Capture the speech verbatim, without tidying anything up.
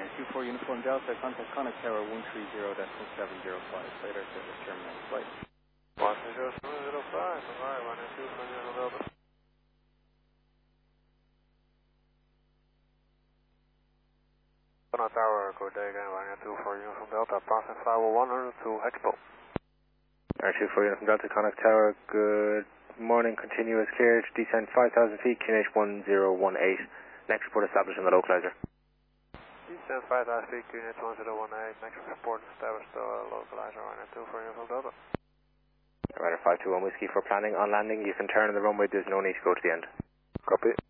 Air two four Uniform Delta, contact Connect Tower one three zero decimal seven zero five, later service terminated flight. one three zero seven zero five, alright, one Air two four Uniform Delta. Connect Tower, good day again, one Air two four Uniform Delta, passing firewall one hundred to Expo. Air two four Uniform Delta, Connect Tower, good morning, continuous cleared, descent five thousand feet, Q N H one zero one eight, next report established in the localizer. Descent five thousand feet, Q N H one zero one eight, next report established the localizer, one Air two four Uniform Delta. Rider five two one Whiskey for planning on landing, you can turn on the runway, there's no need to go to the end. Copy.